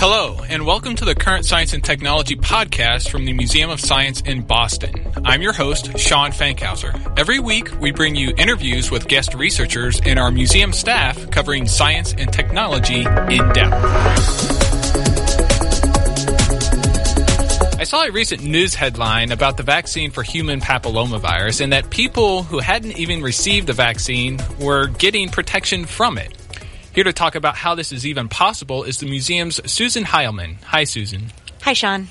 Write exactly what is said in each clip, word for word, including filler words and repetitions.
Hello, and welcome to the Current Science and Technology podcast from the Museum of Science in Boston. I'm your host, Sean Fankhauser. Every week, we bring you interviews with guest researchers and our museum staff covering science and technology in depth. I saw a recent news headline about the vaccine for human papillomavirus and that people who hadn't even received the vaccine were getting protection from it. Here to talk about how this is even possible is the museum's Susan Heilman. Hi, Susan. Hi, Sean.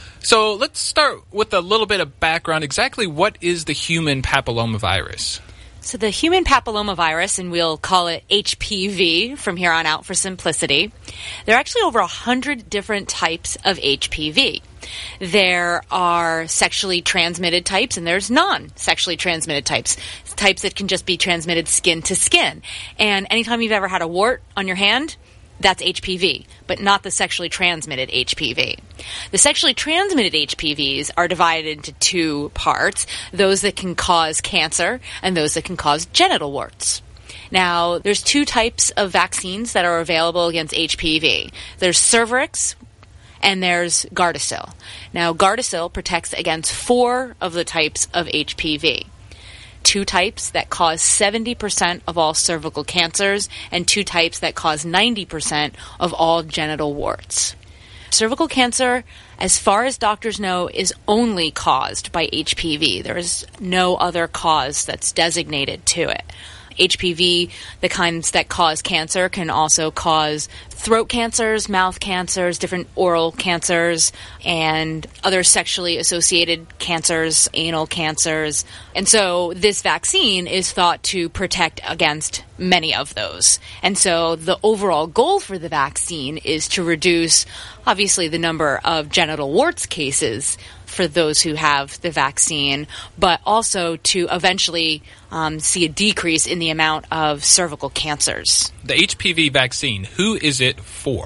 So let's start with a little bit of background. Exactly what is the human papillomavirus? So the human papillomavirus, and we'll call it H P V from here on out for simplicity, there are actually over one hundred different types of H P V. There are sexually transmitted types, and there's non-sexually transmitted types, types that can just be transmitted skin to skin. And anytime you've ever had a wart on your hand, that's H P V, but not the sexually transmitted H P V. The sexually transmitted H P Vs are divided into two parts, those that can cause cancer and those that can cause genital warts. Now, there's two types of vaccines that are available against H P V. There's Cervarix, and there's Gardasil. Now, Gardasil protects against four of the types of H P V. Two types that cause seventy percent of all cervical cancers, and two types that cause ninety percent of all genital warts. Cervical cancer, as far as doctors know, is only caused by H P V. There is no other cause that's designated to it. H P V, the kinds that cause cancer, can also cause throat cancers, mouth cancers, different oral cancers, and other sexually associated cancers, anal cancers. And so this vaccine is thought to protect against many of those. And so the overall goal for the vaccine is to reduce, obviously, the number of genital warts cases for those who have the vaccine, but also to eventually um, see a decrease in the amount of cervical cancers. The H P V vaccine, who is it for?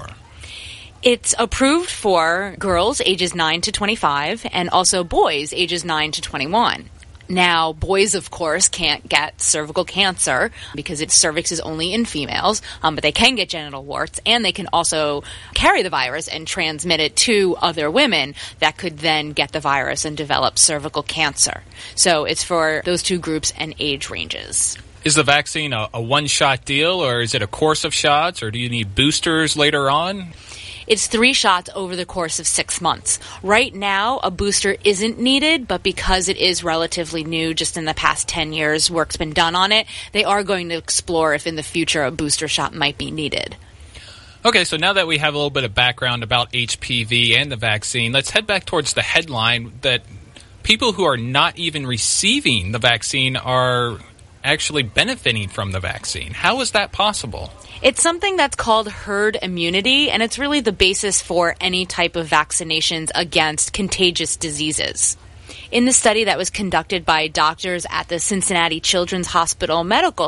It's approved for girls ages nine to twenty-five and also boys ages nine to twenty-one. Now, boys, of course, can't get cervical cancer because its cervix is only in females, um, but they can get genital warts, and they can also carry the virus and transmit it to other women that could then get the virus and develop cervical cancer. So it's for those two groups and age ranges. Is the vaccine a, a one-shot deal, or is it a course of shots, or do you need boosters later on? It's three shots over the course of six months. Right now, a booster isn't needed, but because it is relatively new, just in the past ten years, work's been done on it, they are going to explore if in the future a booster shot might be needed. Okay, so now that we have a little bit of background about H P V and the vaccine, let's head back towards the headline that people who are not even receiving the vaccine are actually benefiting from the vaccine. How is that possible? It's something that's called herd immunity, and it's really the basis for any type of vaccinations against contagious diseases. In the study that was conducted by doctors at the Cincinnati Children's Hospital Medical